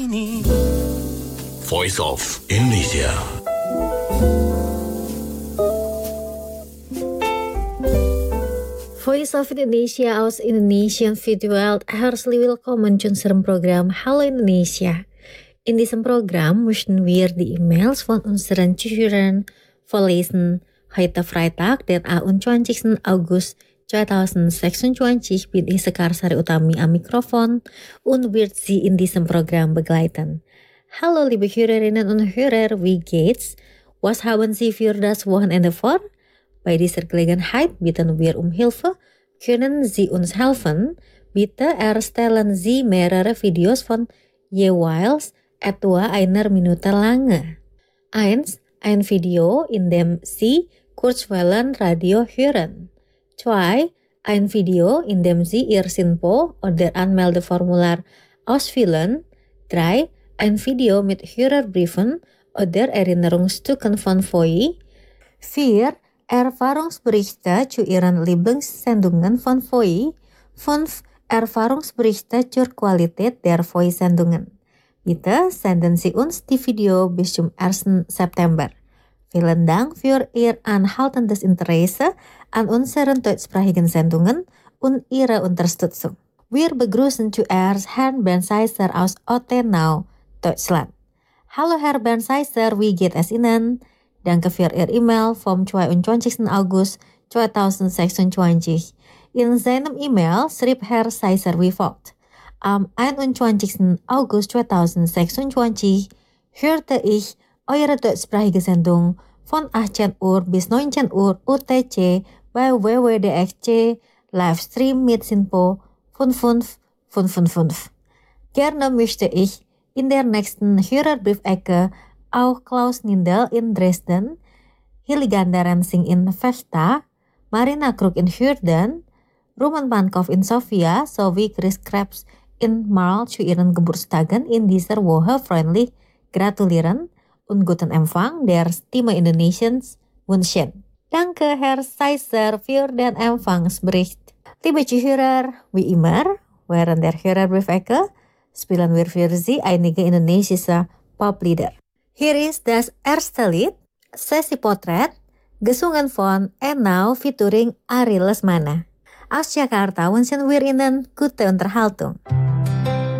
ini. Voice of Indonesia. Voice of Indonesia aus Indonesian Videoworld herzlich willkommen zu unserem Programm Hallo Indonesia. In diesem Programm möchten wir die E-Mails von unseren Zuhörern vorlesen. Heute Freitag, der 21. August 2026 bin ich Sekarsari Utami am Mikrofon und wird Sie in diesem Programm begleiten. Hallo liebe Hörerinnen und Hörer, wie geht's? Was haben Sie für das Wochenende vor? Bei dieser Gelegenheit bitten wir um Hilfe. Können Sie uns helfen? Bitte erstellen Sie mehrere Videos von jeweils etwa einer Minute lange. 1. Ein Video, in dem Sie Kurzwellenradio hören. 2. Ein Video, in dem Sie Ihr SINPO oder Anmeldeformular ausfüllen. 3. Ein Video mit Hörerbriefen oder Erinnerungsstücken von VOI. 4. Erfahrungsberichte zu Ihren Lieblingssendungen von VOI. 5. Erfahrungsberichte zur Qualität der VOI-Sendungen. Bitte senden Sie uns die Video bis zum 1. September. Vielen Dank für Ihr anhaltendes Interesse an unseren deutschsprachigen Sendungen und Ihre Unterstützung. Wir begrüßen zuerst Herrn Bernsizer aus Ottenau, Deutschland. Hallo Herr Bernsizer, wie geht es Ihnen? Danke für Ihr E-Mail vom 22. August 2026. In seinem E-Mail schrieb Herr Sizer wie folgt. Am 21. August 2026 hörte ich eure deutschsprachige Sendung von 18 Uhr bis 19 Uhr UTC bei WWDXC Livestream mit SINPO 55555. Gerne möchte ich in der nächsten Hörerbriefecke auch Klaus Nindel in Dresden, Hilliganda Rensing in Vesta, Marina Krug in Hürden, Roman Pankov in Sofia sowie Chris Krebs in Marl zu ihren Geburtstagen in dieser Woche freundlich gratulieren und guten Empfang der Stimme Indonesiens wünschen. Danke Herr Sizer für den Empfangsbericht. Liebe Zuhörer, wie immer, während der Hörerbriefecke spielen wir für Sie einige indonesische Poplieder. Hier ist das erste Lied, Sesi Potret, gesungen von Enau featuring Ari Lesmana. Aus Jakarta wünschen wir Ihnen gute Unterhaltung.